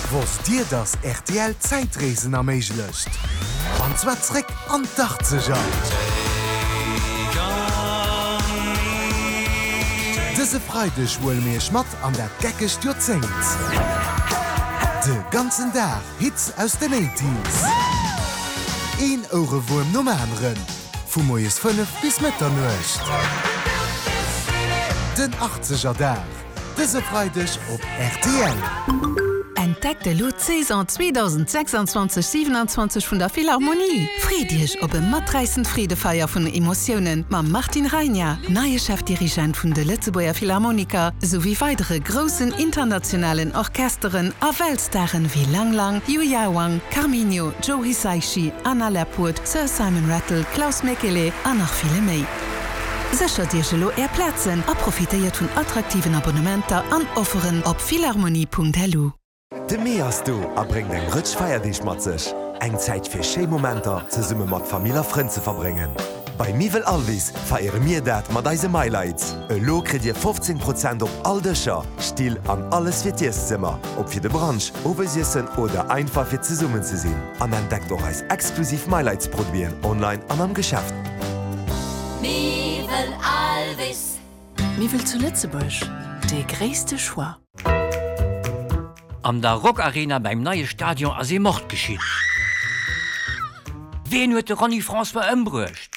Was dir das RTL Zeitreisen ermöglicht. Und zwar zurück an die 80er. Diese Freitag wollen wir schmatt an der Geckigste Jahrzehnt. Den ganzen Tag Hits aus den 80s. 1 Euro Wurm Nummer anderen. Von morgens 5 bis Mitternacht. Den 80er Tag. Diese Freitag auf RTL. Entdeckt de Saison 2026-27 von der Philharmonie. Friedrich ob im matreißend Friedefeier von Emotionen ma Martin Reinier, neue Chefdirigent von der Lützeburger Philharmoniker sowie weitere großen internationalen Orchesteren a Weltstarren wie Lang Lang, Yu Ya Wang, Carminio, Joe Hisaishi, Anna Lerpoot, Sir Simon Rattle, Klaus Mekele an noch viele mehr. Sichert Dir Gelo Plätzen a profitiert von attraktiven Abonnementer an Offeren op philharmonie.lu. De Meas du erbring eng Rëtsch feier Dich mat sech. Eng Zäit fir Scheemomenter ze Summe mat Familie Fren ze verbringen. Bei Mivel Alvis feiere mir dat mat deise Maileits. E Lo krit Dir 15% op all Dëcher, Stil an alles fir Tierszimmer, op fir de Branche, Obersiessen oder einfach fir ze summen ze sinn. An entdeckt doch als exklusiv Maileitsproduieren online an am Geschäft. Mivel Alvis. Mivel zu Lützeburg. De gréste Choix. Am der Rockarena beim neue Stadion as e Mord geschieht. Wen huet de Ronny François ëmbrucht?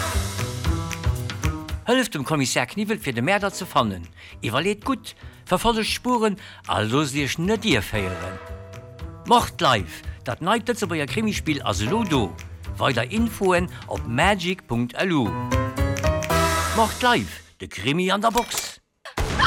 Hëlft dem Kommissär Knivel fir de Mörder zu fannen. Evaluiert gut, verfolgt Spuren, also sich net Dir feieren. Mord live, dat neite zu beier Krimispiel as Ludo. Weiter Infoen op magic.lu. Mord live, de Krimi an der Box.